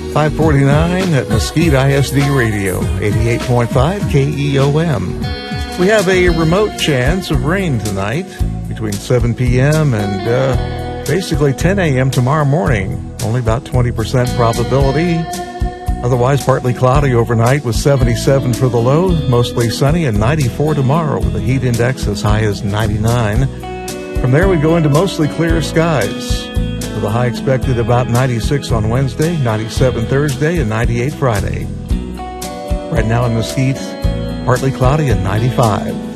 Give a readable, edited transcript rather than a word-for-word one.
549 at Mesquite ISD Radio, 88.5 KEOM. We have a remote chance of rain tonight between 7 p.m. and basically 10 a.m. tomorrow morning. Only about 20% probability. Otherwise, partly cloudy overnight with 77 for the low, mostly sunny, and 94 tomorrow with a heat index as high as 99. From there, we go into mostly clear skies with a high expected about 96 on Wednesday, 97 Thursday, and 98 Friday. Right now in Mesquite, partly cloudy and 95.